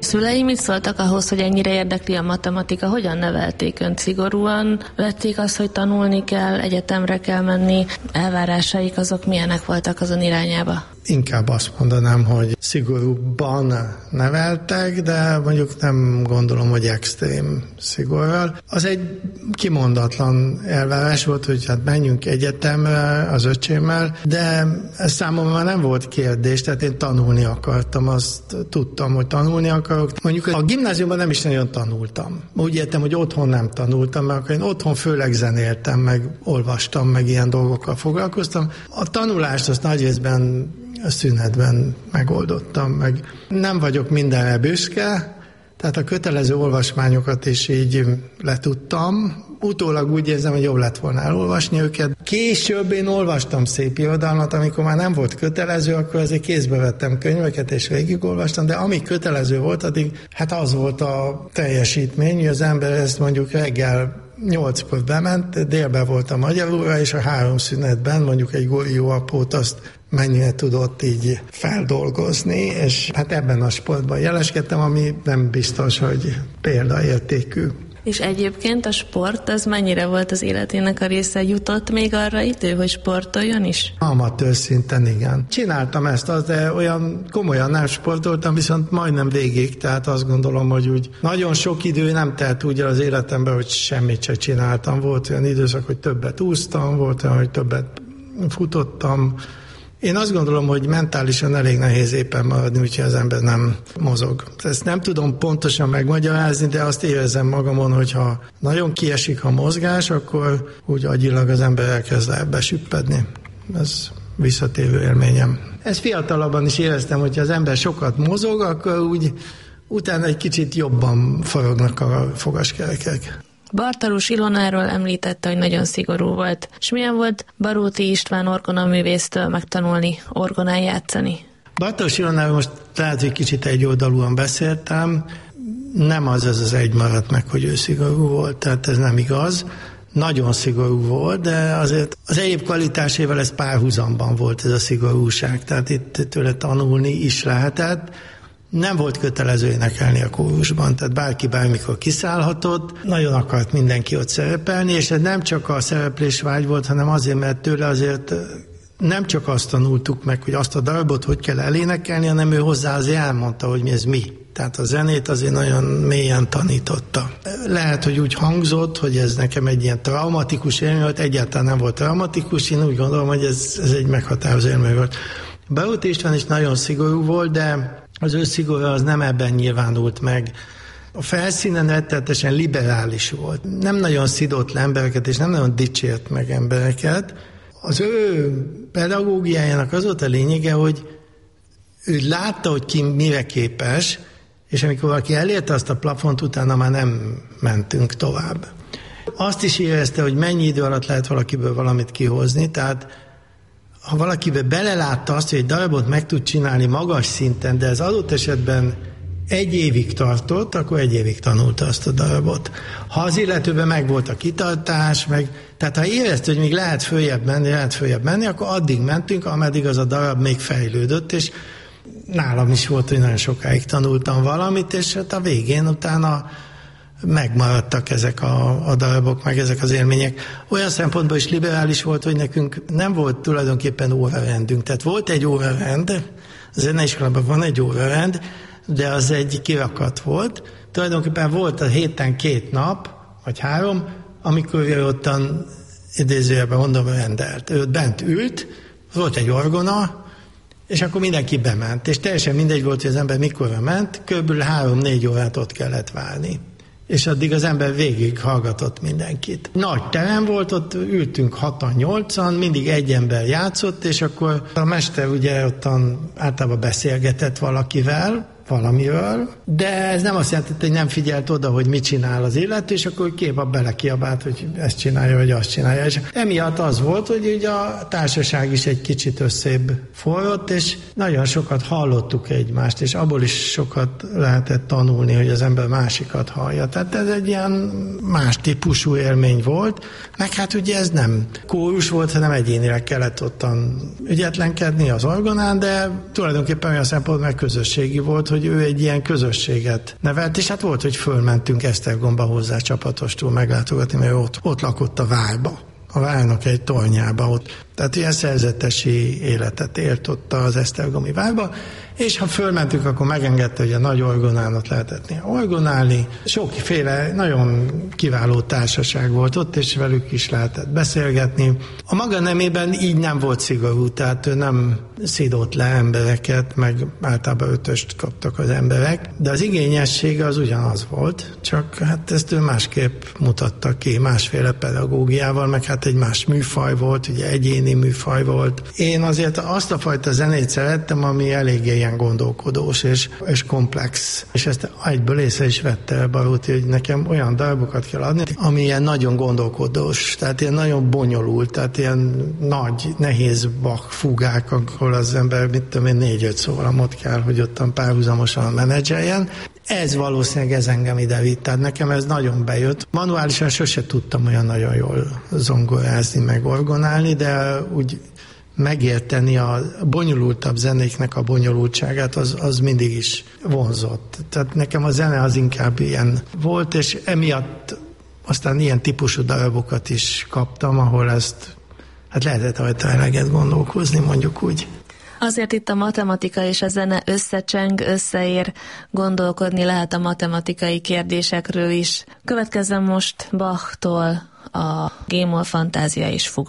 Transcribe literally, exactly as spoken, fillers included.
Szülei mit szóltak ahhoz, hogy ennyire érdekli a matematika? Hogyan nevelték önt? Szigorúan vették azt, hogy tanulni kell, egyetemre kell menni? Elvárásaik azok milyenek voltak azon irányába? Inkább azt mondanám, hogy szigorúbban neveltek, de mondjuk nem gondolom, hogy extrém szigorral. Az egy kimondatlan elvárás volt, hogy hát menjünk egyetemre az öcsémmel, de ez számomra nem volt kérdés, tehát én tanulni akartam, azt tudtam, hogy tanulni akarok. Mondjuk a gimnáziumban nem is nagyon tanultam. Úgy értem, hogy otthon nem tanultam, mert akkor én otthon főleg zenéltem, meg olvastam, meg ilyen dolgokkal foglalkoztam. A tanulást azt nagy részben a szünetben megoldottam, meg nem vagyok mindenre büszke, tehát a kötelező olvasmányokat is így letudtam. Utólag úgy érzem, hogy jobb lett volna elolvasni őket. Később én olvastam szép irodalmat, amikor már nem volt kötelező, akkor azért kézbe vettem könyveket, és végigolvastam, de ami kötelező volt, addig hát az volt a teljesítmény, hogy az ember ezt mondjuk reggel nyolckor bement, délben volt a magyar óra, és a három szünetben mondjuk egy Gorió apót azt mennyire tudott így feldolgozni, és hát ebben a sportban jeleskedtem, ami nem biztos, hogy példaértékű. És egyébként a sport, az mennyire volt az életének a része? Jutott még arra idő, hogy sportoljon is? Amatőr szinten igen. Csináltam ezt, az, de olyan komolyan nem sportoltam, viszont majdnem végig, tehát azt gondolom, hogy úgy nagyon sok idő nem telt úgy az életemben, hogy semmit se csináltam. Volt olyan időszak, hogy többet úsztam, volt olyan, hogy többet futottam. Én azt gondolom, hogy mentálisan elég nehéz éppen maradni, úgyhogy az ember nem mozog. Ezt nem tudom pontosan megmagyarázni, de azt érzem magamon, hogyha nagyon kiesik a mozgás, akkor úgy agyilag az ember elkezd ebbe süppedni. Ez visszatérő élményem. Ezt fiatalabban is éreztem, hogyha az ember sokat mozog, akkor úgy utána egy kicsit jobban forognak a fogaskerekek. Bartalus Ilonáról említette, hogy nagyon szigorú volt. És milyen volt Baróti István orgonaművésztől megtanulni orgonán játszani? Bartalus Ilonáról most lehet, hogy kicsit egyoldalúan beszéltem. Nem az az az egy maradt meg, hogy ő szigorú volt, tehát ez nem igaz. Nagyon szigorú volt, de azért az egyéb kvalitásével ez párhuzamban volt ez a szigorúság, tehát itt tőle tanulni is lehetett. Nem volt kötelező énekelni a kórusban, tehát bárki bármikor kiszállhatott, nagyon akart mindenki ott szerepelni, és ez nem csak a szereplés vágy volt, hanem azért, mert tőle azért nem csak azt tanultuk meg, hogy azt a darabot hogy kell elénekelni, hanem ő hozzá azért elmondta, hogy mi ez mi. Tehát a zenét azért nagyon mélyen tanította. Lehet, hogy úgy hangzott, hogy ez nekem egy ilyen traumatikus élmény volt, egyáltalán nem volt traumatikus, én úgy gondolom, hogy ez, ez egy meghatározó élmény volt. Baróti István is nagyon szigorú volt, de az ő szigorra az nem ebben nyilvánult meg. A felszínen rettenetesen liberális volt. Nem nagyon szidott le embereket, és nem nagyon dicsért meg embereket. Az ő pedagógiájának az volt a lényege, hogy ő látta, hogy ki mire képes, és amikor valaki elérte azt a plafont, utána már nem mentünk tovább. Azt is érezte, hogy mennyi idő alatt lehet valakiből valamit kihozni, tehát ha valakibe belelátta azt, hogy egy darabot meg tud csinálni magas szinten, de ez adott esetben egy évig tartott, akkor egy évig tanulta azt a darabot. Ha az illetőben meg volt a kitartás, meg, tehát ha érezte, hogy még lehet följebb menni, lehet följebb menni, akkor addig mentünk, ameddig az a darab még fejlődött, és nálam is volt, hogy nagyon sokáig tanultam valamit, és hát a végén utána megmaradtak ezek a, a darabok, meg ezek az élmények. Olyan szempontból is liberális volt, hogy nekünk nem volt tulajdonképpen órarendünk. Tehát volt egy órarend, a zeneiskolában van egy órarend, de az egy kirakat volt. Tulajdonképpen volt a héten két nap, vagy három, amikor ő ottan idézőjelben mondom rendelt. Ő ott bent ült, volt egy orgona, és akkor mindenki bement. És teljesen mindegy volt, hogy az ember mikorra ment, kb. három-négy órát ott kellett várni. És addig az ember végig hallgatott mindenkit. Nagy terem volt, ott ültünk hatan-nyolcan, mindig egy ember játszott, és akkor a mester ugye ottan általában beszélgetett valakivel, valamiről, de ez nem azt jelenti, hogy nem figyelt oda, hogy mit csinál az illető, és akkor kép a belekiabált, hogy ezt csinálja, vagy azt csinálja. És emiatt az volt, hogy ugye a társaság is egy kicsit összébb forrott, és nagyon sokat hallottuk egymást, és abból is sokat lehetett tanulni, hogy az ember másikat hallja. Tehát ez egy ilyen más típusú élmény volt, meg hát ugye ez nem kórus volt, hanem egyénileg kellett ottan ügyetlenkedni az orgonán, de tulajdonképpen olyan szempont meg közösségi volt, hogy ő egy ilyen közösséget nevelt, és hát volt, hogy fölmentünk Esztergomba hozzá csapatostól meglátogatni, mert ott, ott lakott a várba. A várnak egy tornyába ott. Tehát ilyen szerzetesi életet élt ott az esztergomi várba, és ha fölmentünk, akkor megengedte, hogy a nagy orgonálot lehetett néha orgonálni. Sokféle, nagyon kiváló társaság volt ott, és velük is lehetett beszélgetni. A maga nemében így nem volt szigorú, tehát ő nem szidott le embereket, meg általában ötöst kaptak az emberek, de az igényessége az ugyanaz volt, csak hát ezt ő másképp mutatta ki, másféle pedagógiával, meg hát egy más műfaj volt, ugye egyéni műfaj volt. Én azért azt a fajta zenét szerettem, ami eléggé ilyen gondolkodós és, és komplex. És ezt egyből észre is vette Baróti, hogy nekem olyan darabokat kell adni, ami ilyen nagyon gondolkodós, tehát ilyen nagyon bonyolult, tehát ilyen nagy, nehéz Bach fúgák, ahol az ember, mit tudom én, négy-öt szólamot kell, hogy ottan párhuzamosan menedzseljen. Ez valószínűleg ez engem ide vitt, tehát nekem ez nagyon bejött. Manuálisan sose tudtam olyan nagyon jól zongorázni, meg orgonálni, de úgy megérteni a bonyolultabb zenéknek a bonyolultságát, az, az mindig is vonzott. Tehát nekem a zene az inkább ilyen volt, és emiatt aztán ilyen típusú darabokat is kaptam, ahol ezt, hát lehetett rajta eleget gondolkozni, mondjuk úgy. Azért itt a matematika és a zene összecseng, összeér, gondolkodni lehet a matematikai kérdésekről is. Következzen most Bachtól a G-moll fantázia és fuga.